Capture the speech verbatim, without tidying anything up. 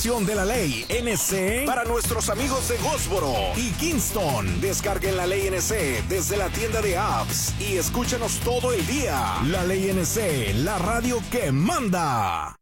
de la ley N C para nuestros amigos de Goldsboro y Kingston. Descarguen la ley N C desde la tienda de apps y escúchanos todo el día. La ley N C, la radio que manda.